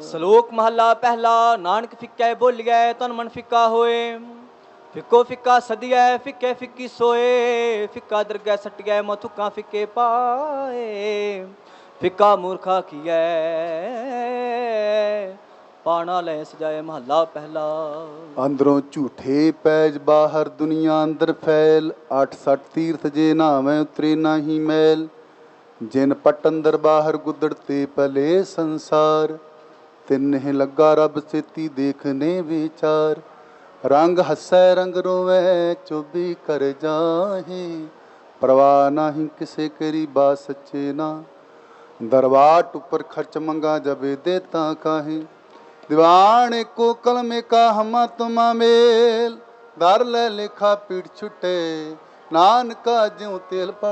ਸ਼ਲੋਕ ਮਹਲਾ ਪਹਿਲਾ। ਨਾਨਕ ਫਿੱਕੈ ਬੋਲੀਐ ਤਨ ਮਨ ਫਿੱਕਾ ਹੋਏ। ਫਿੱਕੋ ਫਿੱਕਾ ਸਦੀਐ ਫਿੱਕੇ ਫਿੱਕੀ ਸੋਏ। ਫਿੱਕਾ ਦਰਗਹਿ ਸਟਿਐ ਮੋ ਥੁੱਕਾਂ ਫਿੱਕੇ ਪਾਏ। ਫਿੱਕਾ ਮੂਰਖਾ ਕੀਐ ਪਾਣਾ ਲੈ ਸਜਾਏ। ਮਹੱਲਾ ਪਹਿਲਾ। ਅੰਦਰੋਂ ਝੂਠੇ ਪੈਜ ਬਾਹਰ ਦੁਨੀਆ ਅੰਦਰ ਫੈਲ। 8 ਤੀਰਥ ਜੇ ਨਾਵੇਂ ਉਤਰੇ ਨਾਹੀ ਮੈਲ। ਜਿਨ ਪਟ ਅੰਦਰ ਬਾਹਰ ਗੁੱਦੜ ਤੇ ਪਲੇ ਸੰਸਾਰ। ਤਿੰਨਹਿ ਲੱਗਾ ਰੱਬ ਸੇਤੀ ਦੇਖਨੇ ਵਿਚਾਰ। ਰੰਗ ਹੱਸੈ ਰੰਗ ਰੋਵੈ ਚੋਬੀ ਕਰ ਜਾਹੇ। ਪਰਵਾਹ ਨਾਹੀਂ ਕਿਸੇ ਕਰੀ ਬਾ ਸੱਚੇ ਨਾ। ਦਰਬਾਟ ਉੱਪਰ ਖਰਚ ਮੰਗਾ ਜਬੇ ਦੇ ਤਾਂ ਕਾਹੇ। ਦੀਵਾਨ ਏਕੋ ਕਲਮ ਏਕਾ ਹਮਾ ਤੁਮਾ ਮੇਲ। ਧਰ ਲੈ ਲੇਖਾ ਪੀੜ ਛੁਟੇ ਨਾਨਕਾ ਜਿਉ ਤੇਲ